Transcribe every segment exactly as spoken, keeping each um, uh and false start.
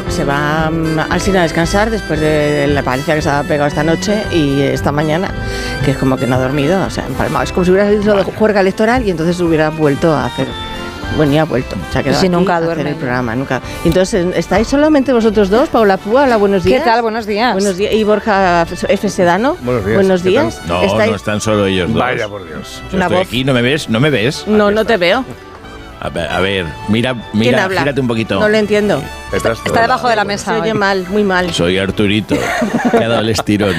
se va um, al cine a descansar después de la paliza que se ha pegado esta noche y esta mañana, que es como que no ha dormido, o sea, empalmado. Es como si hubiera salido de juerga electoral y entonces hubiera vuelto a hacer... Bueno, ya ha vuelto, se ha quedado si aquí nunca a duerme. hacer el programa, nunca. Entonces, ¿estáis solamente vosotros dos? Paula Púa, hola, buenos días. ¿Qué tal? Buenos días. Buenos días. Y Borja F. Sedano. Buenos días. Buenos días. No, ¿Estáis? no están solo ellos dos. Vaya por Dios. Yo Una estoy voz. aquí, ¿no me ves? ¿No me ves? No, Aquí no te está. veo. A ver, a ver, mira, ¿Quién mira, habla? gírate un poquito. No lo entiendo. Está, Está debajo de la mesa. Se oye hoy. mal, muy mal. Soy Arturito, que ha dado el estirón.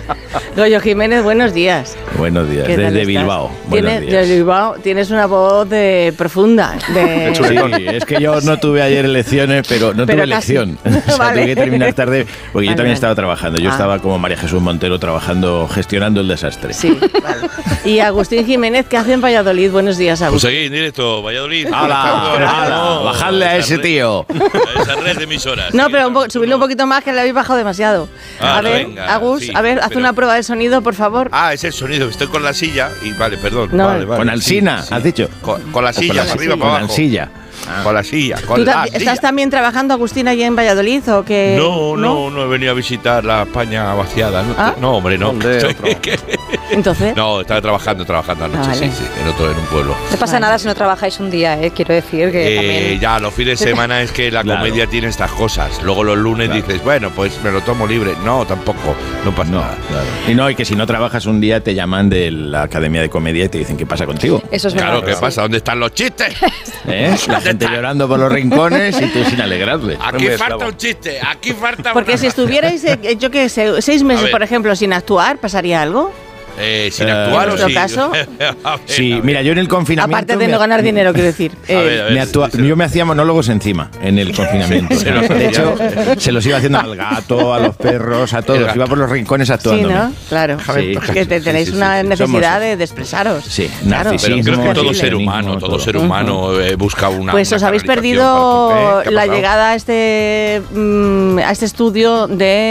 Goyo Jiménez, buenos días. Buenos días, ¿Qué tal desde estás? Bilbao. Buenos Tienes, días. desde Bilbao tienes una voz de, profunda. De, Sí, es que yo no tuve ayer elecciones, pero no Pero tuve casi. elección. O sea, Vale. tuve que terminar tarde, porque Vale, yo también vale. estaba trabajando. Yo Ah. estaba como María Jesús Montero trabajando, gestionando el desastre. Sí, vale. Y Agustín Jiménez, ¿qué hace en Valladolid? Buenos días, Pues Agustín. aquí en directo, Valladolid. ¡Hala! ¡Hala! ¡Bajadle a ese tío! A esa red de emisoras. No, Sí, pero un po- no, subidle un poquito más, que le habéis bajado demasiado. Ah, a ver, venga, Agus, sí, a ver, haz pero- una prueba de sonido, por favor. Ah, es el sonido. Estoy con la silla y vale, perdón. No. vale, vale, Con sí, Alsina, sí. has dicho. Con, con la Con silla, la para silla, arriba, con para la abajo. silla. Con la silla, con ¿Tú la tam- silla. estás también trabajando, Agustín, allí en Valladolid o qué? No, no, no he venido a visitar la España vaciada. No, ¿Ah? no hombre, no. ¿Dónde? Estoy- Otro. que- Entonces, no, estaba trabajando, trabajando anoche, Ah, vale. sí, sí, en otro, en un pueblo. No pasa Vale. nada si no trabajáis un día, ¿eh? Quiero decir que Eh, también... ya, los fines de semana es que la Claro. comedia tiene estas cosas. Luego los lunes Claro. dices, bueno, pues me lo tomo libre. No, tampoco, no pasa No, nada. claro. Y no, y que si no trabajas un día te llaman de la Academia de Comedia y te dicen qué pasa contigo. Eso es Claro, verdad. ¿qué sí. pasa? ¿Dónde están los chistes? ¿Eh? La gente llorando por los rincones y tú sin alegrarle. Aquí Hombre, falta bravo. un chiste, aquí falta porque una- si estuvierais, eh, yo qué sé, seis meses, A ver. por ejemplo, sin actuar, ¿pasaría algo? Eh, sin Eh, actuar ¿en o nuestro sí. caso? A ver, Sí, a ver. mira, yo en el confinamiento. Aparte de me- no ganar dinero, quiero decir. A ver, a ver. me actua- sí, sí. yo me hacía monólogos encima en el confinamiento. Se los de hacía. hecho, se los iba haciendo al gato, a los perros, a todos. El gato. Iba por los rincones Sí, actuando. ¿no? Claro. Sí. Que te- tenéis Sí, sí, una sí, sí. necesidad Somos- de, de expresaros. Sí, Claro. narcisismo. Pero creo que todo Terrible. ser humano, todo ser humano eh, busca una. Pues una os habéis canalización perdido para- ¿Qué ha la pasado? llegada a este, mm, a este estudio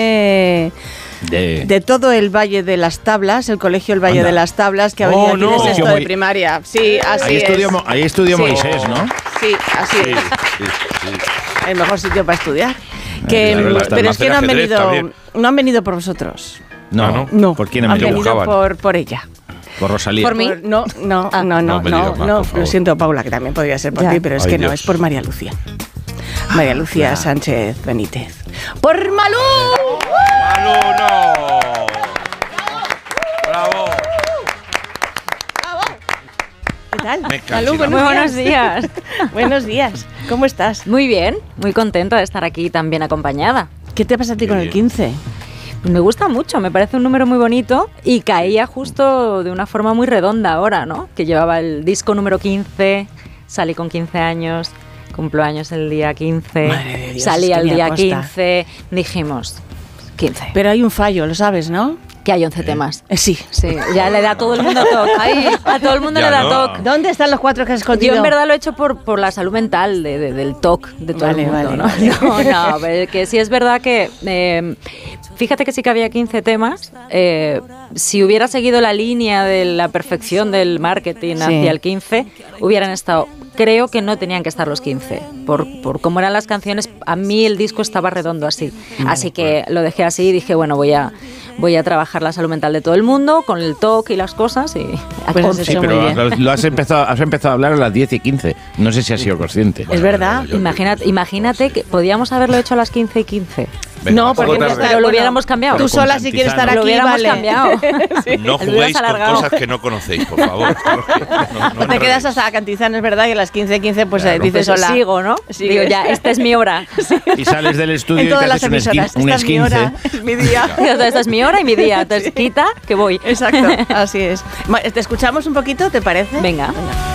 de, De- de todo el Valle de las Tablas, el colegio El Valle Anda. de las Tablas, que ha Oh, venido aquí no. de sexto Colegio de Moi- primaria. Sí, así ahí es. estudió, Mo- ahí estudió Sí. Moisés, ¿no? Sí, así Sí, es. sí, sí. El mejor sitio para estudiar. Que, claro, mm, las pero es que no han ajedrez venido, también. no han venido por vosotros. No, Ah, ¿no? No, ¿Por quién han han venido? venido buscaban? por, por ella. Por Rosalía. Por mí. Por- no, no, Ah. no, no, No no, me no, digas más, por favor. lo siento, Paula, que también podría ser por Ya. ti, pero es Ay, que no, Dios. es por María Lucía. María Lucía Sánchez Benítez. ¡Por Malú! ¡Malú, no! ¡Bravo! ¿Qué tal? Me cansé. Malú, Muy buenos Muy buenos días. días. Buenos días. ¿Cómo estás? Muy bien, muy contenta de estar aquí tan bien acompañada. ¿Qué te pasa a ti con el Bien. quince? Me gusta mucho, me parece un número muy bonito y caía justo de una forma muy redonda ahora, ¿no? Que llevaba el disco número quince, salí con quince años, cumplo años el día quince, Madre de Dios, salí es que al ni día aposta. quince, dijimos quince, Pero hay un fallo, lo sabes, ¿no? que hay once temas. Eh, sí. Sí, ya le da a todo el mundo toque. Ay, a todo el mundo Ya le da no. toque. ¿Dónde están los cuatro que has escondido? Yo en verdad lo he hecho por, por la salud mental de, de- del T O C de todo Vale, el mundo, vale, ¿no? vale. No, no, pero que sí es verdad que eh, fíjate que sí que había quince temas. Eh, si hubiera seguido la línea de la perfección del marketing Sí. hacia el quince, hubieran estado. Creo que no tenían que estar los quince. Por, por cómo eran las canciones, a mí el disco estaba redondo así. Así que lo dejé así y dije, bueno, voy a, voy a trabajar la salud mental de todo el mundo con el T O C y las cosas. Y Pues has Sí, hecho muy pero bien. lo, lo has, empezado, has empezado a hablar a las diez y quince. No sé si has sido consciente. Es verdad. Yo- Imagínate, imagínate que podíamos haberlo hecho a las quince y quince. Venga, No, porque otra no vez. está- Pero lo bueno, hubiéramos cambiado. Tú Pero sola, con si quieres Santizano. estar Lo aquí, hubiéramos vale. cambiado. No El juguéis hubieras con alargado. cosas que no conocéis, por favor. No, no Te quedas hasta Cantizano, es verdad, y a las quince quince pues Claro. eh, dices Pues hola. sigo, ¿no? Sigues. Digo, ya, esta es mi hora. Y sales del estudio En y te todas las haces un, emisoras. esquin- un Esta es mi esquince. hora, es mi día. Esta es mi hora y mi día. Entonces, quita que voy. Exacto, así es. Ma- ¿Te escuchamos un poquito, te parece? Venga. Venga.